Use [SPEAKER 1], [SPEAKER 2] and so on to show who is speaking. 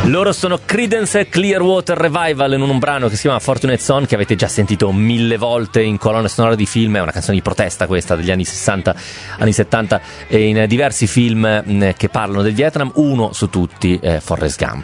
[SPEAKER 1] Loro sono Creedence Clearwater Revival in un brano che si chiama Fortunate Son, che avete già sentito 1000 volte in colonne sonore di film. È una canzone di protesta questa degli anni 60, anni 70, e in diversi film che parlano del Vietnam, uno su tutti, Forrest Gump.